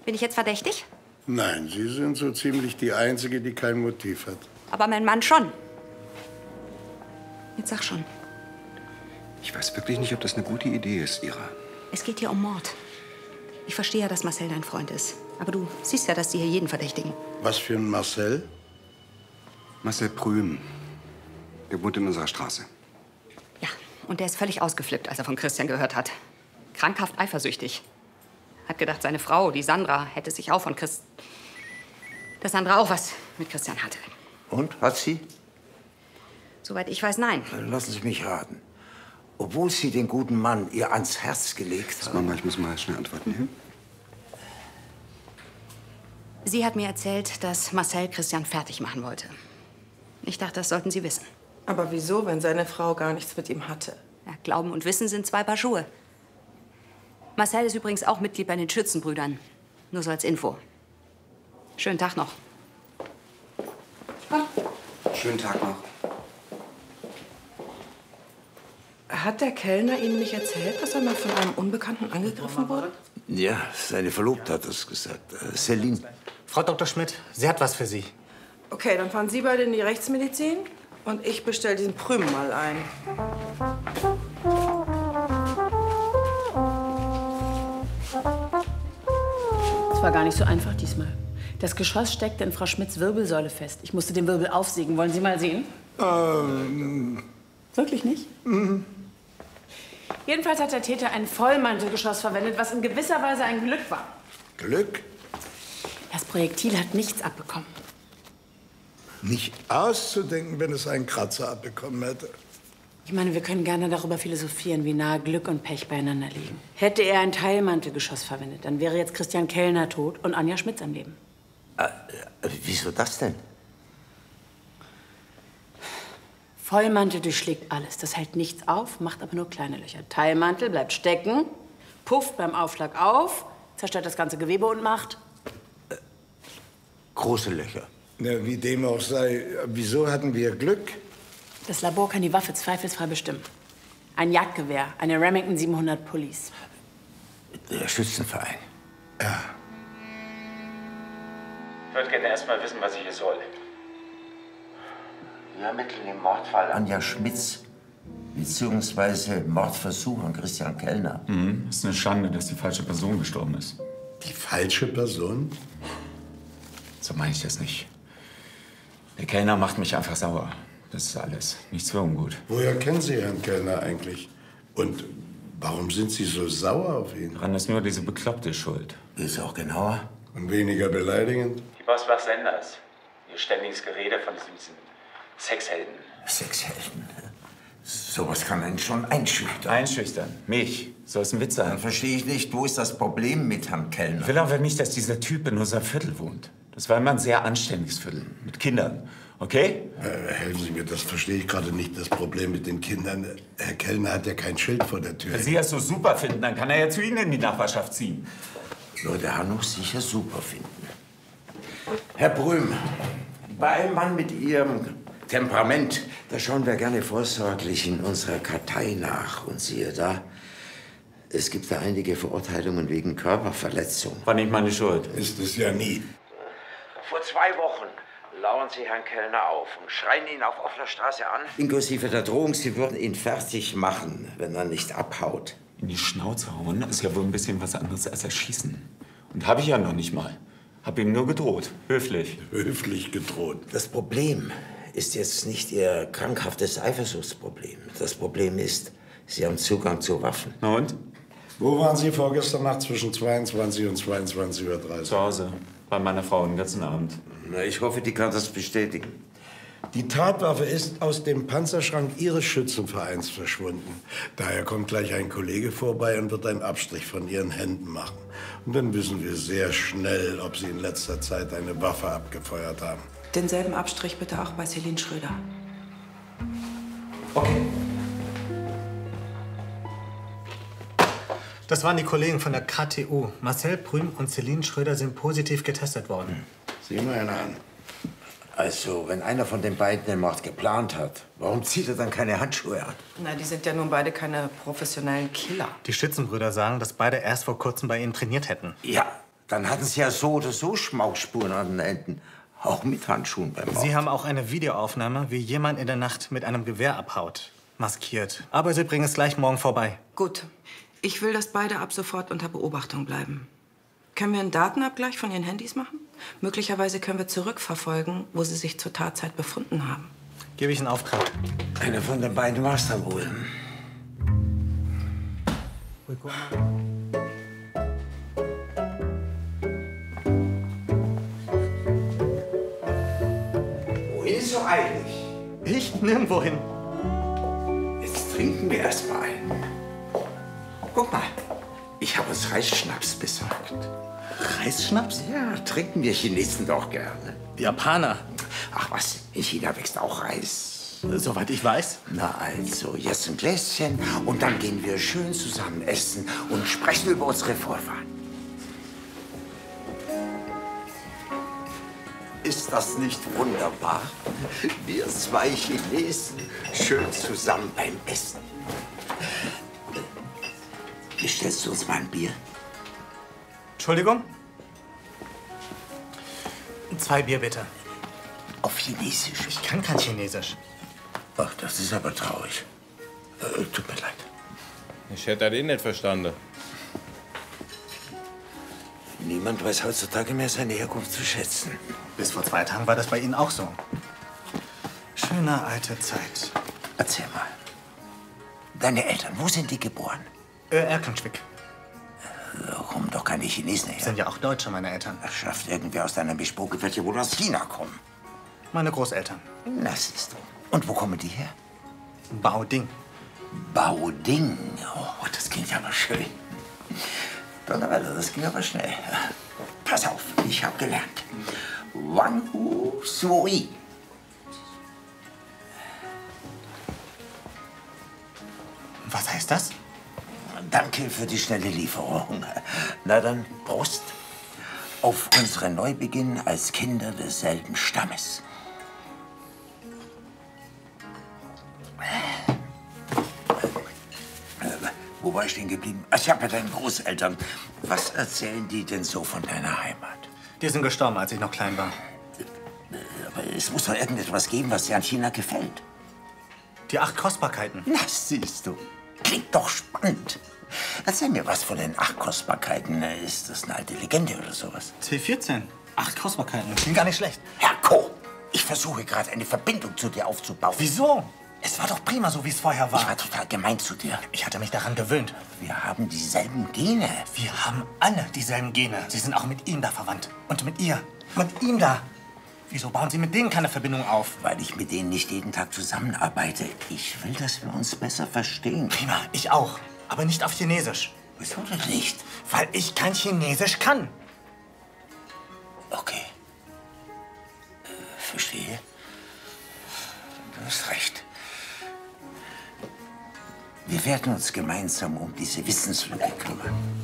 Bin ich jetzt verdächtig? Nein, Sie sind so ziemlich die Einzige, die kein Motiv hat. Aber mein Mann schon. Jetzt sag schon. Ich weiß wirklich nicht, ob das eine gute Idee ist, Ira. Es geht hier um Mord. Ich verstehe ja, dass Marcel dein Freund ist. Aber du siehst ja, dass die hier jeden verdächtigen. Was für ein Marcel? Marcel Prüm. Der wohnt in unserer Straße. Ja, und der ist völlig ausgeflippt, als er von Christian gehört hat. Krankhaft eifersüchtig. Hat gedacht, seine Frau, die Sandra, hätte sich auch von dass Sandra auch was mit Christian hatte. Und? Hat sie? Soweit ich weiß, nein. Dann lassen Sie mich raten. Obwohl sie den guten Mann ihr ans Herz gelegt hat. Mama, ich muss mal schnell antworten. Ja? Sie hat mir erzählt, dass Marcel Christian fertig machen wollte. Ich dachte, das sollten Sie wissen. Aber wieso, wenn seine Frau gar nichts mit ihm hatte? Ja, Glauben und Wissen sind zwei Paar Schuhe. Marcel ist übrigens auch Mitglied bei den Schützenbrüdern. Nur so als Info. Schönen Tag noch. Schönen Tag noch. Hat der Kellner Ihnen nicht erzählt, dass er mal von einem Unbekannten angegriffen wurde? Ja, seine Verlobte hat das gesagt. Celine. Frau Dr. Schmidt, sie hat was für Sie. Okay, dann fahren Sie beide in die Rechtsmedizin und ich bestelle diesen Prüm mal ein. Es war gar nicht so einfach diesmal. Das Geschoss steckte in Frau Schmidts Wirbelsäule fest. Ich musste den Wirbel aufsägen. Wollen Sie mal sehen? Wirklich nicht? Jedenfalls hat der Täter ein Vollmantelgeschoss verwendet, was in gewisser Weise ein Glück war. Glück? Das Projektil hat nichts abbekommen. Nicht auszudenken, wenn es einen Kratzer abbekommen hätte. Ich meine, wir können gerne darüber philosophieren, wie nahe Glück und Pech beieinander liegen. Hätte er ein Teilmantelgeschoss verwendet, dann wäre jetzt Christian Kellner tot und Anja Schmitz am Leben. Wieso das denn? Vollmantel durchschlägt alles. Das hält nichts auf, macht aber nur kleine Löcher. Teilmantel bleibt stecken, pufft beim Aufschlag auf, zerstört das ganze Gewebe und macht... Große Löcher. Na, wie dem auch sei, wieso hatten wir Glück? Das Labor kann die Waffe zweifelsfrei bestimmen. Ein Jagdgewehr, eine Remington 700 Police. Der Schützenverein. Ja. Ich würde gerne erst mal wissen, was ich hier soll. Wir ermitteln den Mordfall Anja Schmitz. Beziehungsweise Mordversuch an Christian Kellner. Ist eine Schande, dass die falsche Person gestorben ist. Die falsche Person? So meine ich das nicht. Der Kellner macht mich einfach sauer. Das ist alles. Nichts für ungut. Woher kennen Sie Herrn Kellner eigentlich? Und warum sind Sie so sauer auf ihn? Daran ist nur diese Bekloppte schuld. Ist auch genauer. Und weniger beleidigend? Die Bosbach-Senders. Ihr ständiges Gerede von diesen Sexhelden. Sexhelden? Sowas kann einen schon einschüchtern. Einschüchtern? Mich? Soll es ein Witz sein? Dann verstehe ich nicht, wo ist das Problem mit Herrn Kellner? Ich will aber nicht, dass dieser Typ in unserem Viertel wohnt. Das war immer ein sehr anständiges Viertel. Mit Kindern. Okay? Helfen Sie mir, das verstehe ich gerade nicht, das Problem mit den Kindern. Herr Kellner hat ja kein Schild vor der Tür. Wenn Sie das so super finden, dann kann er ja zu Ihnen in die Nachbarschaft ziehen. Würde Hanno sicher super finden. Herr Prüm, bei einem Mann mit Ihrem Temperament, da schauen wir gerne vorsorglich in unserer Kartei nach. Und siehe da, es gibt da einige Verurteilungen wegen Körperverletzung. War nicht meine Schuld. Ist es ja nie. Vor 2 Wochen lauern Sie Herrn Kellner auf und schreien ihn auf offener Straße an. Inklusive der Drohung, Sie würden ihn fertig machen, wenn er nicht abhaut. In die Schnauze hauen ist ja wohl ein bisschen was anderes als erschießen. Und habe ich ja noch nicht mal. Hab ihm nur gedroht. Höflich. Höflich gedroht. Das Problem ist jetzt nicht Ihr krankhaftes Eifersuchtsproblem. Das Problem ist, Sie haben Zugang zu Waffen. Na und? Wo waren Sie vorgestern Nacht zwischen 22 und 22:30 Uhr? Zu Hause. Bei meiner Frau den ganzen Abend. Na, ich hoffe, die kann das bestätigen. Die Tatwaffe ist aus dem Panzerschrank Ihres Schützenvereins verschwunden. Daher kommt gleich ein Kollege vorbei und wird einen Abstrich von Ihren Händen machen. Und dann wissen wir sehr schnell, ob Sie in letzter Zeit eine Waffe abgefeuert haben. Denselben Abstrich bitte auch bei Celine Schröder. Okay. Das waren die Kollegen von der KTU. Marcel Prüm und Celine Schröder sind positiv getestet worden. Sieh mal einer an. Also, wenn einer von den beiden den Mord geplant hat, warum zieht er dann keine Handschuhe an? Na, die sind ja nun beide keine professionellen Killer. Die Schützenbrüder sagen, dass beide erst vor kurzem bei ihnen trainiert hätten. Ja, Dann hatten Sie ja so oder so Schmauchspuren an den Enden. Auch mit Handschuhen beim Mord. Sie haben auch eine Videoaufnahme, wie jemand in der Nacht mit einem Gewehr abhaut. Maskiert. Aber Sie bringen es gleich morgen vorbei. Gut. Ich will, dass beide ab sofort unter Beobachtung bleiben. Können wir einen Datenabgleich von Ihren Handys machen? Möglicherweise können wir zurückverfolgen, wo Sie sich zur Tatzeit befunden haben. Gebe ich einen Auftrag. Einer von den beiden war es dann wohl. Wohin so eilig? Ich? Nirgendwo hin. Jetzt trinken wir erst mal einen. Guck mal, ich habe uns Reisschnaps besorgt. Reisschnaps? Ja, trinken wir Chinesen doch gerne. Japaner. Ach was, in China wächst auch Reis. Soweit ich weiß. Na also, jetzt ein Gläschen und dann gehen wir schön zusammen essen und sprechen über unsere Vorfahren. Ist das nicht wunderbar? Wir zwei Chinesen schön zusammen beim Essen. Bestellst du uns mal ein Bier? Entschuldigung? 2 Bier, bitte. Auf Chinesisch. Ich kann kein Chinesisch. Ach, das ist aber traurig. Tut mir leid. Ich hätte das eh nicht verstanden. Niemand weiß heutzutage mehr seine Herkunft zu schätzen. Bis vor 2 Tagen war das bei Ihnen auch so. Schöne alte Zeit. Erzähl mal. Deine Eltern, wo sind die geboren? Erkenschwick. Da kommen doch keine Chinesen her. Sind ja auch Deutsche, meine Eltern. Das schafft irgendwer aus deiner Bespucke, welche wohl aus China kommen. Meine Großeltern. Na, siehst du. Und wo kommen die her? Baoding. Baoding. Oh, das klingt ja aber schön. Donnerwetter, das ging aber schnell. Pass auf, ich habe gelernt. Wang Hu Sui. Was heißt das? Danke für die schnelle Lieferung. Na dann, Prost auf unseren Neubeginn als Kinder desselben Stammes. Wo war ich stehen geblieben? Ach, ich habe ja deine Großeltern. Was erzählen die denn so von deiner Heimat? Die sind gestorben, als ich noch klein war. Aber es muss doch irgendetwas geben, was dir an China gefällt. Die 8 Kostbarkeiten. Na, siehst du. Klingt doch spannend. Erzähl mir was von den 8 Kostbarkeiten. Ist das eine alte Legende oder sowas? C14. 8 Kostbarkeiten. Klingt gar nicht schlecht. Herr Koh, ich versuche gerade eine Verbindung zu dir aufzubauen. Wieso? Es war doch prima, so wie es vorher war. Ich war total gemein zu dir. Ich hatte mich daran gewöhnt. Wir haben dieselben Gene. Wir haben alle dieselben Gene. Sie sind auch mit ihm da verwandt. Und mit ihr. Mit ihm da. Wieso bauen Sie mit denen keine Verbindung auf? Weil ich mit denen nicht jeden Tag zusammenarbeite. Ich will, dass wir uns besser verstehen. Prima, ich auch. Aber nicht auf Chinesisch. Wieso denn nicht? Weil ich kein Chinesisch kann. Okay. Verstehe. Du hast recht. Wir werden uns gemeinsam um diese Wissenslücke kümmern.